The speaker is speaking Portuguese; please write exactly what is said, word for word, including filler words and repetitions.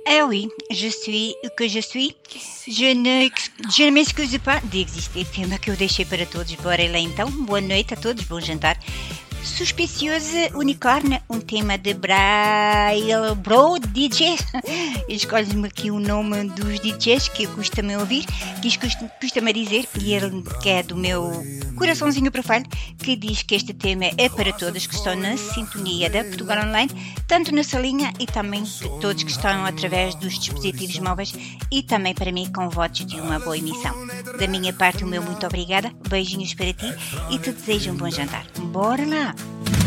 Ah oui, je suis o que je suis. Je ne, je ne m'excuse pas d'exister. Filme que eu deixei para todos. Bora lá então. Boa noite a todos, bom jantar. Suspiciosa Unicórnio, um tema de Braille Bro D J. Escolhe-me aqui o nome dos D Js que eu costumo ouvir, que isto custa-me dizer, e ele que é do meu coraçãozinho profile, que diz que este tema é para todos que estão na sintonia da Portugal Online, tanto na salinha e também todos que estão através dos dispositivos móveis, e também para mim com votos de uma boa emissão. Da minha parte, o meu muito obrigada, beijinhos para ti e te desejo um bom jantar. Bora lá!